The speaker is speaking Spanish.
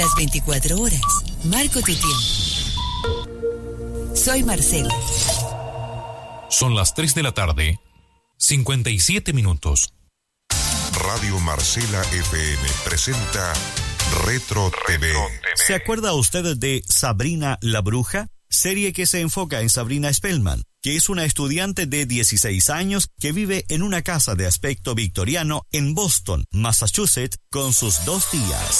Las 24 horas. Marco tu tiempo. Soy Marcela. Son las 3 de la tarde, 57 minutos. Radio Marcela FM presenta Retro TV. ¿Se acuerda usted de Sabrina la Bruja? Serie que se enfoca en Sabrina Spellman, que es una estudiante de 16 años que vive en una casa de aspecto victoriano en Boston, Massachusetts, con sus 2 tías.